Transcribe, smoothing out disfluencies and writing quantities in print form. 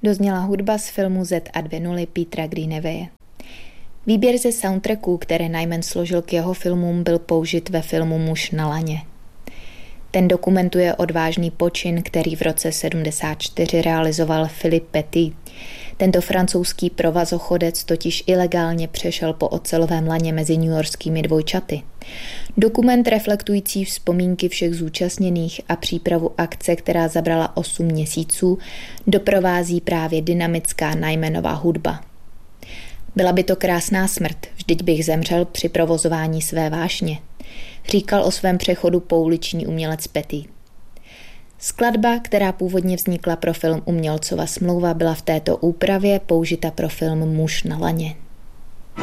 Dozněla hudba z filmu Z&2 Petra Greenawaye. Výběr ze soundtracků, které Nyman složil k jeho filmům, byl použit ve filmu Muž na laně. Ten dokumentuje odvážný počin, který v roce 1974 realizoval Philippe Petit. Tento francouzský provazochodec totiž ilegálně přešel po ocelovém laně mezi newyorskými dvojčaty. Dokument reflektující vzpomínky všech zúčastněných a přípravu akce, která zabrala 8 měsíců, doprovází právě dynamická Nymanova hudba. Byla by to krásná smrt, vždyť bych zemřel při provozování své vášně, říkal o svém přechodu pouliční umělec Petit. Skladba, která původně vznikla pro film Umělcova smlouva, byla v této úpravě použita pro film Muž na laně.